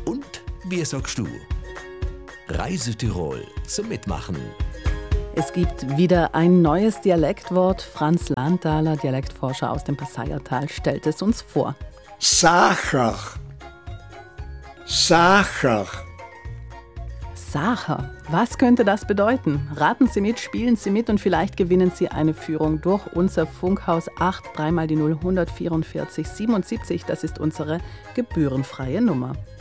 Und wie sagst du? Reisetirol zum Mitmachen. Es gibt wieder ein neues Dialektwort. Franz Landthaler, Dialektforscher aus dem Passaiertal, stellt es uns vor. Sacher. Sacher. Sacher. Was könnte das bedeuten? Raten Sie mit, spielen Sie mit und vielleicht gewinnen Sie eine Führung durch unser Funkhaus 8 3 mal die 0 144 77. Das ist unsere gebührenfreie Nummer.